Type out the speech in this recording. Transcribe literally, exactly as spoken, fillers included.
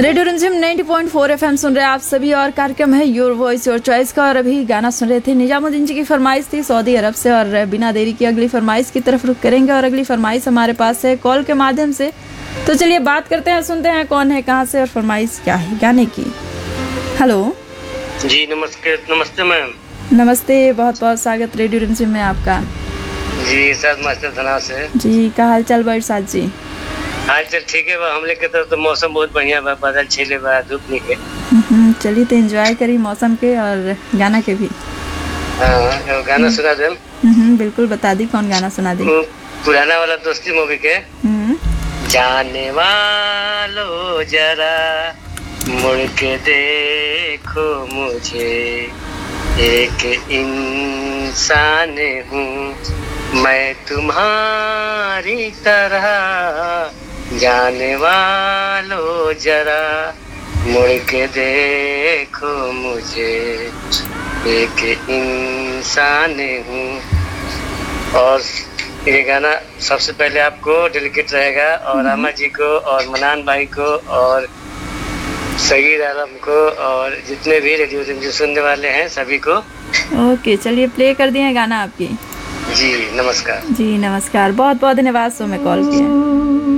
Radio रिमझिम नब्बे point चार FM सुन रहे हैं आप सभी और कार्यक्रम है योर वॉइस योर चॉइस का। और अभी गाना सुन रहे थे, निजामुद्दीन जी की फरमाइश थी सऊदी अरब से। और बिना देरी की अगली फरमाइश की तरफ रुख करेंगे। और अगली फरमाइश हमारे पास है कॉल के माध्यम से। तो चलिए बात करते हैं, सुनते हैं कौन है, कहाँ से और फरमाइश क्या है गाने की। हेलो जी नमस्ते। नमस्ते मैम। नमस्ते, बहुत बहुत स्वागत रेडियो रिमझिम में आपका। जी सर मास्टर धना से। जी का हाल चाल बा इरशाद जी? हाल चाल ठीक है बा। हमले के तरफ तो मौसम बहुत बढ़िया बा, बादल छेले बा, धूप निके। चलिए तो एंजॉय करी मौसम के और गाना के भी। हाँ गाना सुना दे। बिल्कुल बता दी, कौन गाना सुना दी? पुराना वाला दोस्ती मूवी के। जाने वालो जरा मुड़ के देखो मुझे, एक इंसान हूँ मैं तुम्हारी तरह, जाने वालों जरा मुड़ के देखो मुझे, एक इंसान हूँ। और ये गाना सबसे पहले आपको डेडिकेट रहेगा और रामा जी को और मनान भाई को और सगीर आलम को और जितने भी रेडियो रिमझिम सुनने वाले हैं सभी को। ओके चलिए प्ले कर दिए गाना आपकी। जी नमस्कार। जी नमस्कार, बहुत बहुत धन्यवाद सो में कॉल किया।